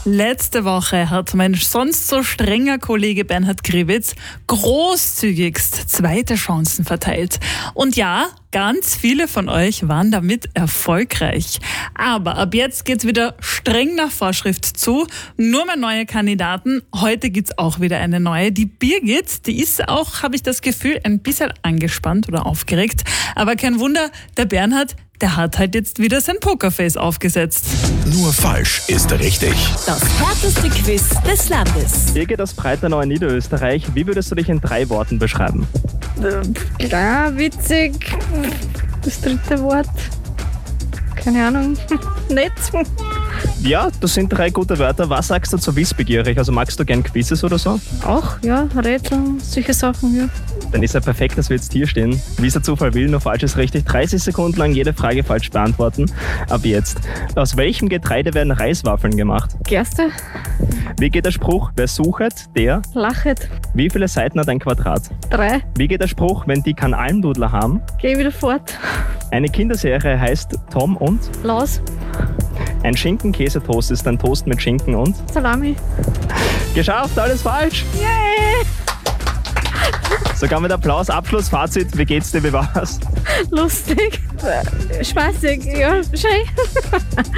Letzte Woche hat mein sonst so strenger Kollege Bernhard Grivitz großzügigst zweite Chancen verteilt. Und ja, ganz viele von euch waren damit erfolgreich. Aber ab jetzt geht's wieder streng nach Vorschrift zu. Nur mehr neue Kandidaten. Heute gibt's auch wieder eine neue. Die Birgit, die ist auch, habe ich das Gefühl, ein bisschen angespannt oder aufgeregt. Aber kein Wunder, der Bernhard, der hat halt jetzt wieder sein Pokerface aufgesetzt. Nur falsch ist richtig. Das härteste Quiz des Landes. Birgit aus Breitenau in Niederösterreich, wie würdest du dich in 3 Worten beschreiben? Klar, witzig. Das dritte Wort. Keine Ahnung. Nett. Ja, das sind 3 gute Wörter. Was sagst du zu wissbegierig? Also magst du gern Quizzes oder so? Auch, ja, Rätsel, solche Sachen, ja. Dann ist ja perfekt, dass wir jetzt hier stehen. Wie es der Zufall will, nur falsch ist richtig. 30 Sekunden lang jede Frage falsch beantworten. Ab jetzt. Aus welchem Getreide werden Reiswaffeln gemacht? Gerste, Wie geht der Spruch? Wer suchet, der? lachet. Wie viele Seiten hat ein Quadrat? 3, Wie geht der Spruch, wenn die keinen Almdudler haben? geh wieder fort. Eine Kinderserie heißt Tom und? Laus, Ein Schinken-Käsetoast ist ein Toast mit Schinken und? Salami. Geschafft, alles falsch! Yay! Sogar mit Applaus, Abschluss, Fazit, wie geht's dir, wie war's? Lustig. Spaßig, ja, schön.